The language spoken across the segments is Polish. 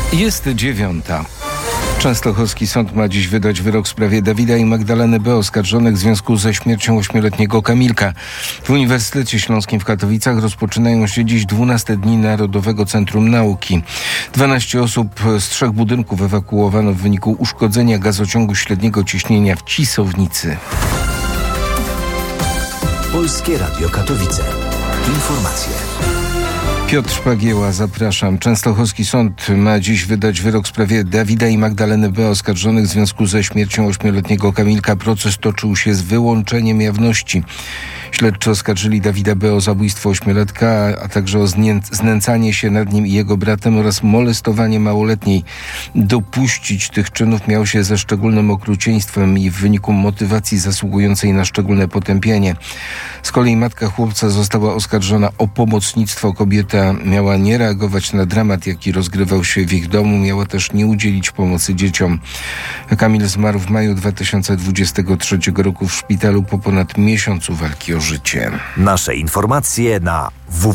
Jest 9:00. Częstochowski sąd ma dziś wydać wyrok w sprawie Dawida i Magdaleny B. oskarżonych w związku ze śmiercią 8-letniego Kamilka. W Uniwersytecie Śląskim w Katowicach rozpoczynają się dziś 12 dni Narodowego Centrum Nauki. 12 osób z 3 budynków ewakuowano w wyniku uszkodzenia gazociągu średniego ciśnienia w Cisownicy. Polskie Radio Katowice. Informacje. Piotr Szpagieła, zapraszam. Częstochowski sąd ma dziś wydać wyrok w sprawie Dawida i Magdaleny B. oskarżonych w związku ze śmiercią 8-letniego Kamilka. Proces toczył się z wyłączeniem jawności. Śledczy oskarżyli Dawida B. o zabójstwo 8-latka, a także o znęcanie się nad nim i jego bratem oraz molestowanie małoletniej. Dopuścić tych czynów miał się ze szczególnym okrucieństwem i w wyniku motywacji zasługującej na szczególne potępienie. Z kolei matka chłopca została oskarżona o pomocnictwo. Kobieta miała nie reagować na dramat, jaki rozgrywał się w ich domu. Miała też nie udzielić pomocy dzieciom. Kamil zmarł w maju 2023 roku w szpitalu po ponad miesiącu walki o życie. Nasze informacje na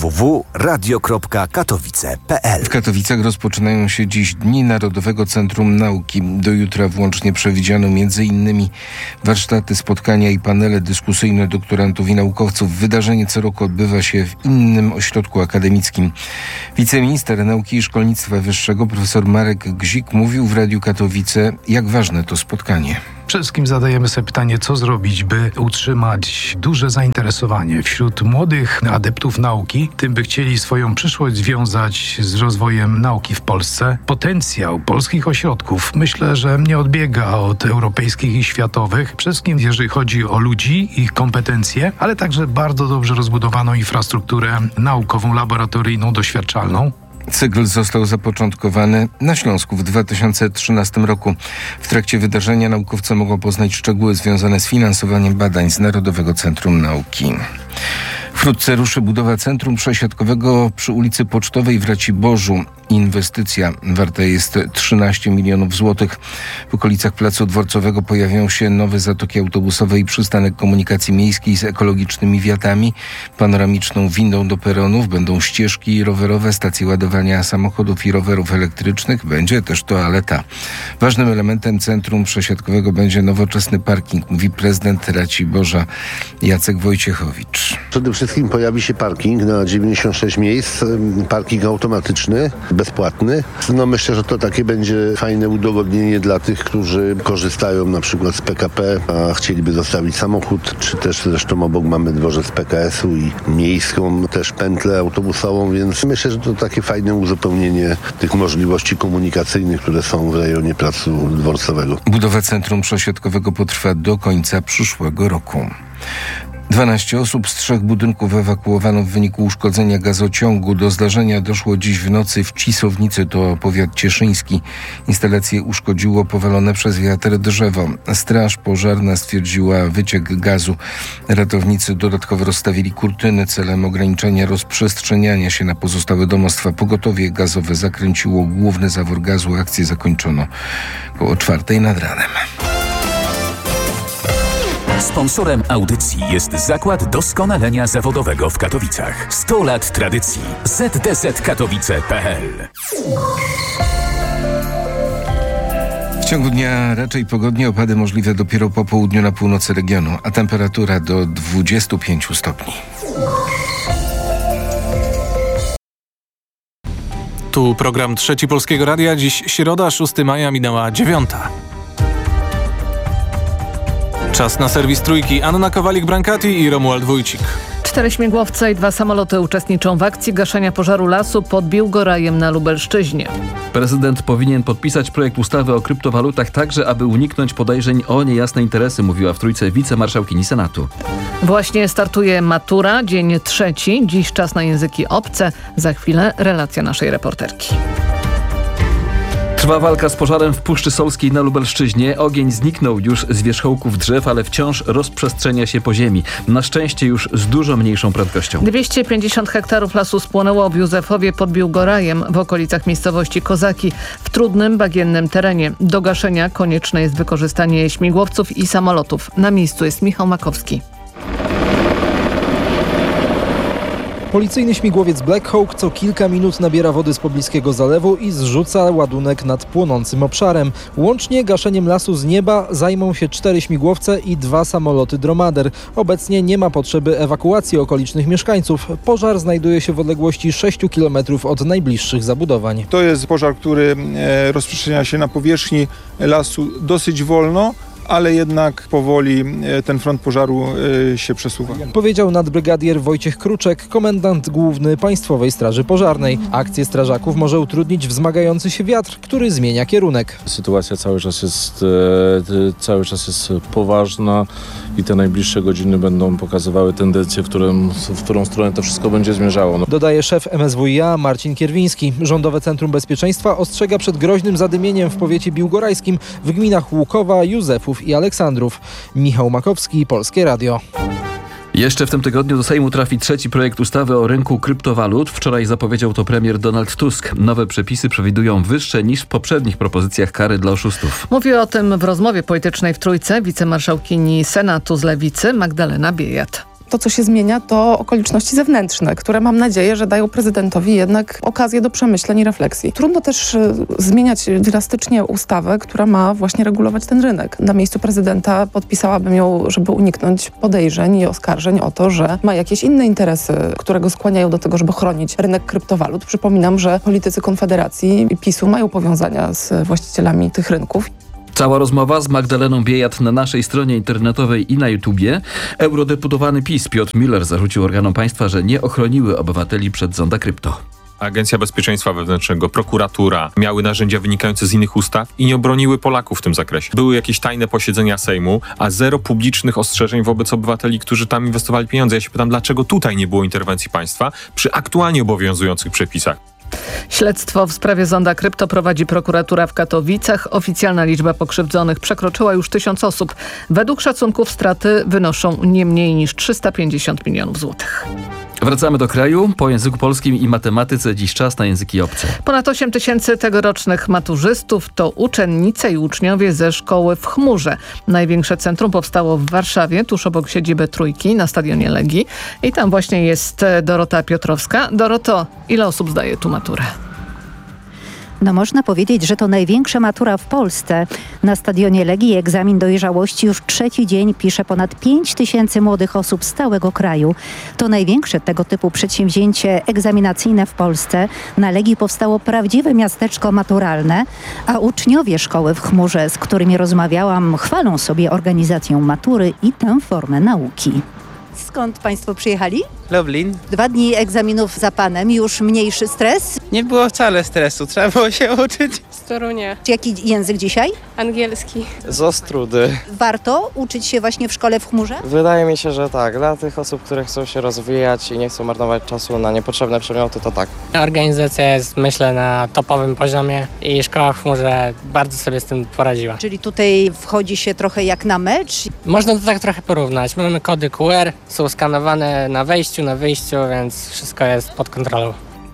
www.radio.katowice.pl. W Katowicach rozpoczynają się dziś Dni Narodowego Centrum Nauki. Do jutra włącznie przewidziano m.in. warsztaty, spotkania i panele dyskusyjne doktorantów i naukowców. Wydarzenie co roku odbywa się w innym ośrodku akademickim. Wiceminister Nauki i Szkolnictwa Wyższego profesor Marek Gzik mówił w Radiu Katowice, jak ważne to spotkanie. Przede wszystkim zadajemy sobie pytanie, co zrobić, by utrzymać duże zainteresowanie wśród młodych adeptów nauki, tym by chcieli swoją przyszłość związać z rozwojem nauki w Polsce. Potencjał polskich ośrodków myślę, że nie odbiega od europejskich i światowych, przede wszystkim jeżeli chodzi o ludzi, ich kompetencje, ale także bardzo dobrze rozbudowaną infrastrukturę naukową, laboratoryjną, doświadczalną. Cykl został zapoczątkowany na Śląsku w 2013 roku. W trakcie wydarzenia naukowcy mogą poznać szczegóły związane z finansowaniem badań z Narodowego Centrum Nauki. Wkrótce ruszy budowa centrum przesiadkowego przy ulicy Pocztowej w Raciborzu. Inwestycja warta jest 13 milionów złotych. W okolicach Placu Dworcowego pojawią się nowe zatoki autobusowe i przystanek komunikacji miejskiej z ekologicznymi wiatami, panoramiczną windą do peronów, będą ścieżki rowerowe, stacje ładowania samochodów i rowerów elektrycznych, będzie też toaleta. Ważnym elementem centrum przesiadkowego będzie nowoczesny parking, mówi prezydent Raciborza Jacek Wojciechowicz. Przede wszystkim pojawi się parking na 96 miejsc, parking automatyczny, bezpłatny. No myślę, że to takie będzie fajne udogodnienie dla tych, którzy korzystają na przykład z PKP, a chcieliby zostawić samochód, czy też zresztą obok mamy dworzec PKS-u i miejską też pętlę autobusową, więc myślę, że to takie fajne uzupełnienie tych możliwości komunikacyjnych, które są w rejonie Placu Dworcowego. Budowa centrum przesiadkowego potrwa do końca przyszłego roku. 12 osób z 3 budynków ewakuowano w wyniku uszkodzenia gazociągu. Do zdarzenia doszło dziś w nocy w Cisownicy, to powiat cieszyński. Instalację uszkodziło powalone przez wiatr drzewo. Straż pożarna stwierdziła wyciek gazu. Ratownicy dodatkowo rozstawili kurtyny celem ograniczenia rozprzestrzeniania się na pozostałe domostwa. Pogotowie gazowe zakręciło główny zawór gazu. Akcję zakończono około 4:00 nad ranem. Sponsorem audycji jest Zakład Doskonalenia Zawodowego w Katowicach. 100 lat tradycji. ZDZ-Katowice.pl. W ciągu dnia raczej pogodnie, opady możliwe dopiero po południu na północy regionu, a temperatura do 25 stopni. Tu program Trzeci Polskiego Radia. Dziś środa, 6 maja, minęła 9:00. Czas na serwis Trójki. Anna Kowalik-Brankati i Romuald Wójcik. 4 śmigłowce i 2 samoloty uczestniczą w akcji gaszenia pożaru lasu pod Biłgorajem na Lubelszczyźnie. Prezydent powinien podpisać projekt ustawy o kryptowalutach także, aby uniknąć podejrzeń o niejasne interesy, mówiła w Trójce wicemarszałkini Senatu. Właśnie startuje matura, dzień 3. Dziś czas na języki obce. Za chwilę relacja naszej reporterki. Trwa walka z pożarem w Puszczy Solskiej na Lubelszczyźnie. Ogień zniknął już z wierzchołków drzew, ale wciąż rozprzestrzenia się po ziemi. Na szczęście już z dużo mniejszą prędkością. 250 hektarów lasu spłonęło w Józefowie pod Biłgorajem w okolicach miejscowości Kozaki w trudnym, bagiennym terenie. Do gaszenia konieczne jest wykorzystanie śmigłowców i samolotów. Na miejscu jest Michał Makowski. Policyjny śmigłowiec Black Hawk co kilka minut nabiera wody z pobliskiego zalewu i zrzuca ładunek nad płonącym obszarem. Łącznie gaszeniem lasu z nieba zajmą się 4 śmigłowce i 2 samoloty Dromader. Obecnie nie ma potrzeby ewakuacji okolicznych mieszkańców. Pożar znajduje się w odległości 6 km od najbliższych zabudowań. To jest pożar, który rozprzestrzenia się na powierzchni lasu dosyć wolno, ale jednak powoli ten front pożaru się przesuwa. Powiedział nadbrygadier Wojciech Kruczek, komendant główny Państwowej Straży Pożarnej. Akcję strażaków może utrudnić wzmagający się wiatr, który zmienia kierunek. Sytuacja cały czas jest poważna i te najbliższe godziny będą pokazywały tendencję, w którą stronę to wszystko będzie zmierzało. Dodaje szef MSWiA Marcin Kierwiński. Rządowe Centrum Bezpieczeństwa ostrzega przed groźnym zadymieniem w powiecie biłgorajskim w gminach Łukowa, Józefów i Aleksandrów. Michał Makowski, Polskie Radio. Jeszcze w tym tygodniu do Sejmu trafi 3. projekt ustawy o rynku kryptowalut. Wczoraj zapowiedział to premier Donald Tusk. Nowe przepisy przewidują wyższe niż w poprzednich propozycjach kary dla oszustów. Mówi o tym w rozmowie politycznej w Trójce wicemarszałkini Senatu z Lewicy Magdalena Biejat. To, co się zmienia, to okoliczności zewnętrzne, które mam nadzieję, że dają prezydentowi jednak okazję do przemyśleń i refleksji. Trudno też zmieniać drastycznie ustawę, która ma właśnie regulować ten rynek. Na miejscu prezydenta podpisałabym ją, żeby uniknąć podejrzeń i oskarżeń o to, że ma jakieś inne interesy, które go skłaniają do tego, żeby chronić rynek kryptowalut. Przypominam, że politycy Konfederacji i PiS-u mają powiązania z właścicielami tych rynków. Cała rozmowa z Magdaleną Biejat na naszej stronie internetowej i na YouTubie. Eurodeputowany PiS Piotr Müller zarzucił organom państwa, że nie ochroniły obywateli przed zonda krypto. Agencja Bezpieczeństwa Wewnętrznego, prokuratura miały narzędzia wynikające z innych ustaw i nie obroniły Polaków w tym zakresie. Były jakieś tajne posiedzenia Sejmu, a zero publicznych ostrzeżeń wobec obywateli, którzy tam inwestowali pieniądze. Ja się pytam, dlaczego tutaj nie było interwencji państwa przy aktualnie obowiązujących przepisach? Śledztwo w sprawie zonda krypto prowadzi prokuratura w Katowicach. Oficjalna liczba pokrzywdzonych przekroczyła już 1000 osób. Według szacunków straty wynoszą nie mniej niż 350 milionów złotych. Wracamy do kraju. Po języku polskim i matematyce dziś czas na języki obce. Ponad 8 000 tegorocznych maturzystów to uczennice i uczniowie ze szkoły w Chmurze. Największe centrum powstało w Warszawie, tuż obok siedziby Trójki na stadionie Legii. I tam właśnie jest Dorota Piotrowska. Doroto, ile osób zdaje tu maturę? No można powiedzieć, że to największa matura w Polsce. Na stadionie Legii egzamin dojrzałości już 3. dzień pisze ponad 5000 młodych osób z całego kraju. To największe tego typu przedsięwzięcie egzaminacyjne w Polsce. Na Legii powstało prawdziwe miasteczko maturalne, a uczniowie szkoły w Chmurze, z którymi rozmawiałam, chwalą sobie organizację matury i tę formę nauki. Skąd państwo przyjechali? Lublin. 2 dni egzaminów za panem, już mniejszy stres? Nie było wcale stresu, trzeba było się uczyć. Z Torunia. Jaki język dzisiaj? Angielski. Z Ostródy. Warto uczyć się właśnie w szkole w Chmurze? Wydaje mi się, że tak. Dla tych osób, które chcą się rozwijać i nie chcą marnować czasu na niepotrzebne przedmioty, to tak. Organizacja jest, myślę, na topowym poziomie i szkoła w Chmurze bardzo sobie z tym poradziła. Czyli tutaj wchodzi się trochę jak na mecz? Można to tak trochę porównać. Mamy kody QR, są skanowane na wejściu, na wyjściu, więc wszystko jest pod kontrolą.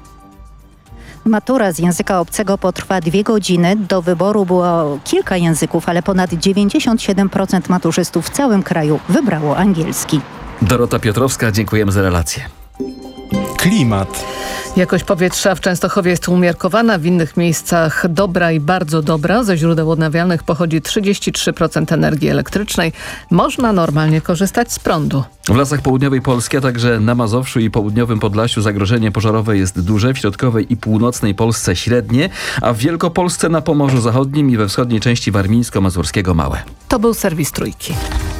Matura z języka obcego potrwa 2 godziny. Do wyboru było kilka języków, ale ponad 97% maturzystów w całym kraju wybrało angielski. Dorota Piotrowska, dziękujemy za relację. Klimat. Jakość powietrza w Częstochowie jest umiarkowana, w innych miejscach dobra i bardzo dobra. Ze źródeł odnawialnych pochodzi 33% energii elektrycznej. Można normalnie korzystać z prądu. W lasach południowej Polski, a także na Mazowszu i południowym Podlasiu zagrożenie pożarowe jest duże, w środkowej i północnej Polsce średnie, a w Wielkopolsce na Pomorzu Zachodnim i we wschodniej części Warmińsko-Mazurskiego małe. To był serwis Trójki.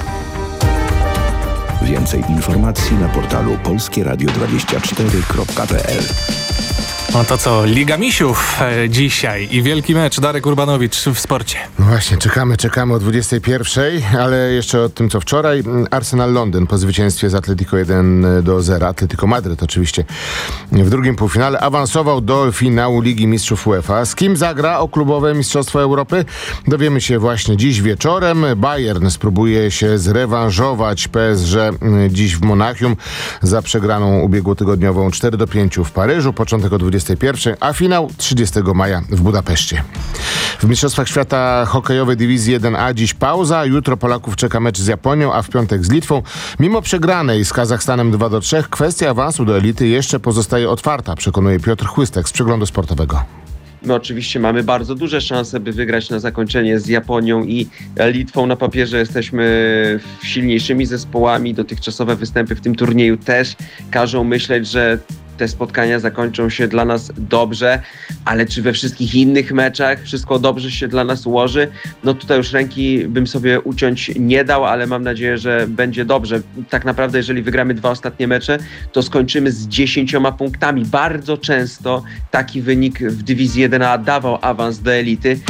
Więcej informacji na portalu polskieradio24.pl. No to co, Liga Misiów dzisiaj i wielki mecz. Darek Urbanowicz w sporcie. No właśnie, czekamy o 21:00, ale jeszcze o tym, co wczoraj. Arsenal Londyn po zwycięstwie z Atletico 1-0. Atletico Madryt oczywiście w drugim półfinale awansował do finału Ligi Mistrzów UEFA. Z kim zagra o klubowe Mistrzostwo Europy? Dowiemy się właśnie dziś wieczorem. Bayern spróbuje się zrewanżować PSG dziś w Monachium za przegraną ubiegłotygodniową 4-5 w Paryżu. Początek o 20:00 21, a finał 30 maja w Budapeszcie. W Mistrzostwach Świata hokejowej dywizji 1A dziś pauza. Jutro Polaków czeka mecz z Japonią, a w piątek z Litwą. Mimo przegranej z Kazachstanem 2-3, kwestia awansu do elity jeszcze pozostaje otwarta, przekonuje Piotr Chłystek z Przeglądu Sportowego. My oczywiście mamy bardzo duże szanse, by wygrać na zakończenie z Japonią i Litwą. Na papierze jesteśmy silniejszymi zespołami. Dotychczasowe występy w tym turnieju też każą myśleć, że te spotkania zakończą się dla nas dobrze, ale czy we wszystkich innych meczach wszystko dobrze się dla nas ułoży? No tutaj już ręki bym sobie uciąć nie dał, ale mam nadzieję, że będzie dobrze. Tak naprawdę, jeżeli wygramy 2 ostatnie mecze, to skończymy z 10 punktami. Bardzo często taki wynik w dywizji 1A dawał awans do elity.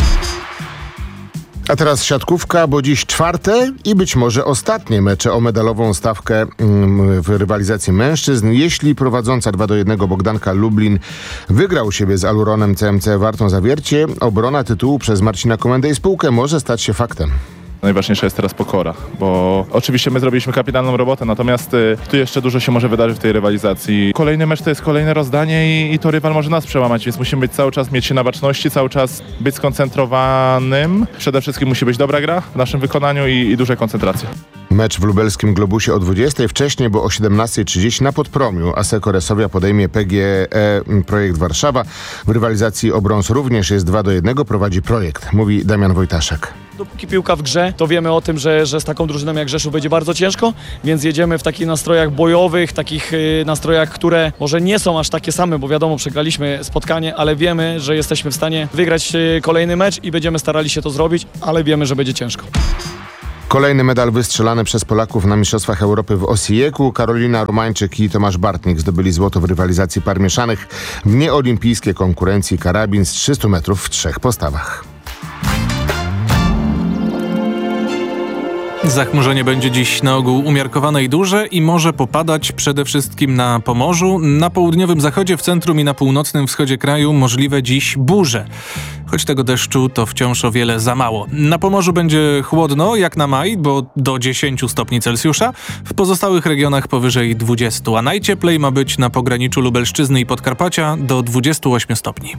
A teraz siatkówka, bo dziś 4. i być może ostatnie mecze o medalową stawkę w rywalizacji mężczyzn. Jeśli prowadząca 2-1 Bogdanka Lublin wygra u siebie z Aluronem CMC Wartą Zawiercie, obrona tytułu przez Marcina Komendę i spółkę może stać się faktem. Najważniejsza jest teraz pokora, bo oczywiście my zrobiliśmy kapitalną robotę, natomiast tu jeszcze dużo się może wydarzyć w tej rywalizacji. Kolejny mecz to jest kolejne rozdanie i to rywal może nas przełamać, więc musimy być cały czas, mieć się na baczności, cały czas być skoncentrowanym. Przede wszystkim musi być dobra gra w naszym wykonaniu i duża koncentracja. Mecz w lubelskim Globusie o 20:00, wcześniej, bo o 17:30 na Podpromiu Asseco Resovia podejmie PGE Projekt Warszawa. W rywalizacji o brąz również jest 2-1, prowadzi Projekt, mówi Damian Wojtaszek. Dopóki piłka w grze, to wiemy o tym, że z taką drużyną jak Rzeszów będzie bardzo ciężko, więc jedziemy w takich nastrojach bojowych, takich nastrojach, które może nie są aż takie same, bo wiadomo, przegraliśmy spotkanie, ale wiemy, że jesteśmy w stanie wygrać kolejny mecz i będziemy starali się to zrobić, ale wiemy, że będzie ciężko. Kolejny medal wystrzelany przez Polaków na Mistrzostwach Europy w Osijeku. Karolina Romańczyk i Tomasz Bartnik zdobyli złoto w rywalizacji par mieszanych w nieolimpijskiej konkurencji karabin z 300 metrów w 3 postawach. Zachmurzenie będzie dziś na ogół umiarkowane i duże i może popadać przede wszystkim na Pomorzu. Na południowym zachodzie, w centrum i na północnym wschodzie kraju możliwe dziś burze. Choć tego deszczu to wciąż o wiele za mało. Na Pomorzu będzie chłodno, jak na maj, bo do 10 stopni Celsjusza. W pozostałych regionach powyżej 20, a najcieplej ma być na pograniczu Lubelszczyzny i Podkarpacia do 28 stopni.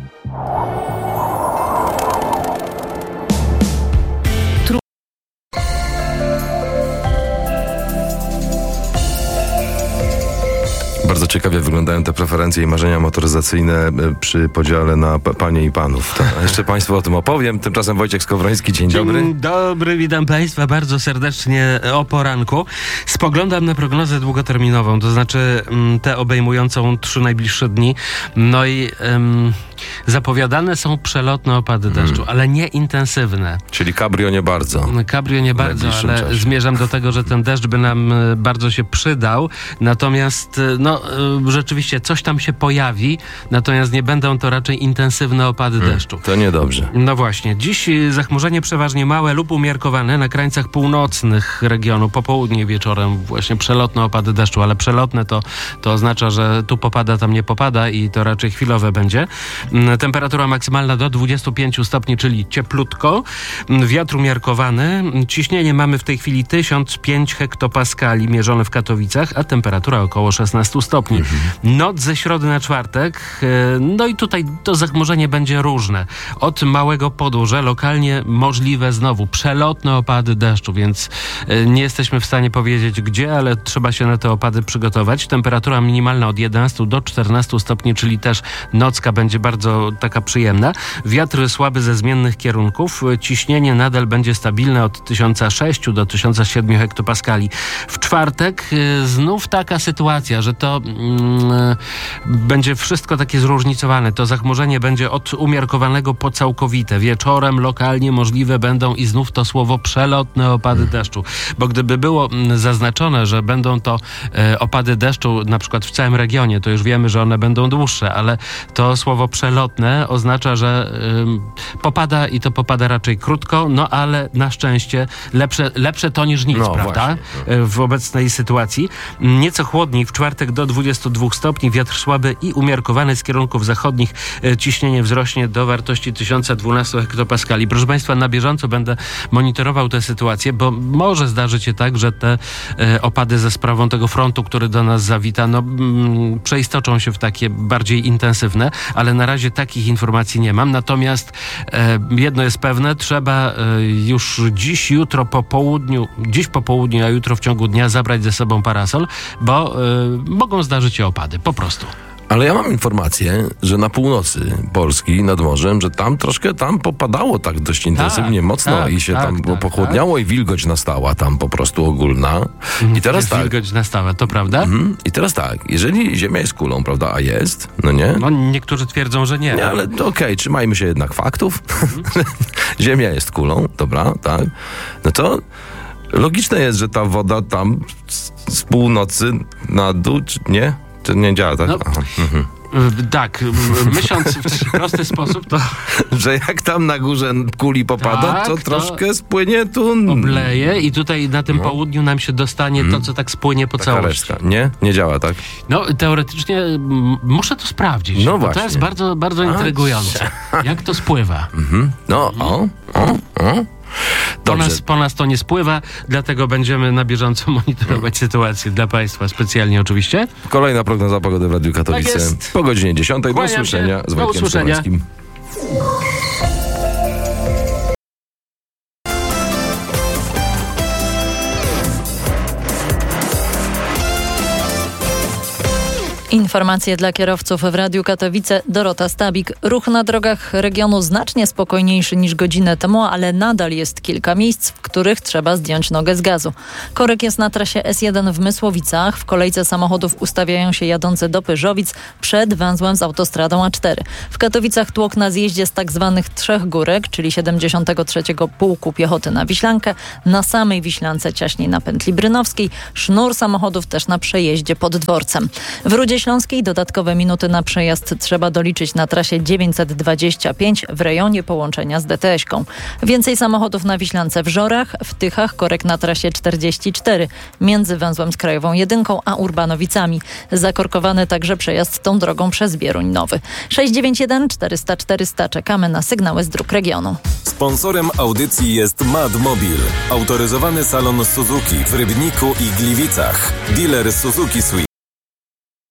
Bardzo ciekawie wyglądają te preferencje i marzenia motoryzacyjne przy podziale na panie i panów. A jeszcze Państwu o tym opowiem. Tymczasem Wojciech Skowroński, dzień dobry. Dzień dobry, witam Państwa bardzo serdecznie o poranku. Spoglądam na prognozę długoterminową, to znaczy tę obejmującą 3 najbliższe dni. No i zapowiadane są przelotne opady deszczu, ale nie intensywne. Czyli cabrio nie bardzo. Cabrio nie bardzo, ale czasie. Zmierzam do tego, że ten deszcz by nam bardzo się przydał. Natomiast rzeczywiście coś tam się pojawi, natomiast nie będą to raczej intensywne opady deszczu. To niedobrze. No właśnie. Dziś zachmurzenie przeważnie małe lub umiarkowane na krańcach północnych regionu. Po południu i wieczorem właśnie przelotne opady deszczu, ale przelotne to oznacza, że tu popada, tam nie popada i to raczej chwilowe będzie. Temperatura maksymalna do 25 stopni, czyli cieplutko. Wiatr umiarkowany. Ciśnienie mamy w tej chwili 1005 hektopaskali mierzone w Katowicach, a temperatura około 16 stopni. Noc ze środy na czwartek. No i tutaj to zachmurzenie będzie różne. Od małego podłuża lokalnie możliwe znowu przelotne opady deszczu, więc nie jesteśmy w stanie powiedzieć gdzie, ale trzeba się na te opady przygotować. Temperatura minimalna od 11 do 14 stopni, czyli też nocka będzie bardzo taka przyjemna. Wiatr słaby ze zmiennych kierunków. Ciśnienie nadal będzie stabilne od 1006 do 1007 hektopaskali. W czwartek znów taka sytuacja, że to będzie wszystko takie zróżnicowane. To zachmurzenie będzie od umiarkowanego po całkowite. Wieczorem lokalnie możliwe będą i znów to słowo przelotne opady deszczu. Bo gdyby było zaznaczone, że będą to opady deszczu na przykład w całym regionie, to już wiemy, że one będą dłuższe, ale to słowo przelotne przelotne oznacza, że popada i to popada raczej krótko, no ale na szczęście lepsze to niż nic, prawda? W obecnej sytuacji. Nieco chłodniej, w czwartek do 22 stopni, wiatr słaby i umiarkowany z kierunków zachodnich. Ciśnienie wzrośnie do wartości 1012 hektopaskali. Proszę Państwa, na bieżąco będę monitorował tę sytuację, bo może zdarzyć się tak, że te opady ze sprawą tego frontu, który do nas zawita, przeistoczą się w takie bardziej intensywne, ale na razie takich informacji nie mam. Natomiast jedno jest pewne, trzeba już dziś po południu, a jutro w ciągu dnia zabrać ze sobą parasol, bo mogą zdarzyć się opady, po prostu. Ale ja mam informację, że na północy Polski, nad morzem, że tam troszkę popadało tak dość intensywnie, mocno i się tam pochłodniało i wilgoć nastała tam po prostu ogólna. I teraz tak. Wilgoć nastała, to prawda? I teraz tak, jeżeli Ziemia jest kulą, prawda, a jest, no nie? No niektórzy twierdzą, że nie. Nie, ale okej, trzymajmy się jednak faktów. Ziemia jest kulą, dobra, tak. No to logiczne jest, że ta woda tam z północy na dół, nie? To nie działa, tak? No, tak, myśląc w taki prosty sposób, to... Że jak tam na górze kuli popada, to troszkę spłynie tu... Obleje i tutaj na tym południu nam się dostanie to, co tak spłynie po całości. Reszta. Nie działa, tak? No, teoretycznie muszę to sprawdzić. No bo właśnie. to jest bardzo, bardzo intrygujące. Jak to spływa? No, Po nas to nie spływa, dlatego będziemy na bieżąco monitorować sytuację dla Państwa, specjalnie oczywiście. Kolejna prognoza pogody w Radiu Katowice. Tak po godzinie 10. Do usłyszenia z Wojtkiem Skowrońskim. Informacje dla kierowców w Radiu Katowice. Dorota Stabik. Ruch na drogach regionu znacznie spokojniejszy niż godzinę temu, ale nadal jest kilka miejsc, w których trzeba zdjąć nogę z gazu. Korek jest na trasie S1 w Mysłowicach. W kolejce samochodów ustawiają się jadące do Pyżowic przed węzłem z autostradą A4. W Katowicach tłok na zjeździe z tak zwanych Trzech Górek, czyli 73. Pułku Piechoty na Wiślankę. Na samej Wiślance ciaśniej na pętli brynowskiej. Sznur samochodów też na przejeździe pod dworcem. W Rudzie Śląskiej dodatkowe minuty na przejazd trzeba doliczyć na trasie 925 w rejonie połączenia z DTS-ką. Więcej samochodów na Wiślance w Żorach, w Tychach korek na trasie 44 między węzłem z Krajową Jedynką a Urbanowicami. Zakorkowany także przejazd tą drogą przez Bieruń Nowy. 691 400 400. Czekamy na sygnały z dróg regionu. Sponsorem audycji jest Madmobil, autoryzowany salon Suzuki w Rybniku i Gliwicach. Dealer Suzuki Swift.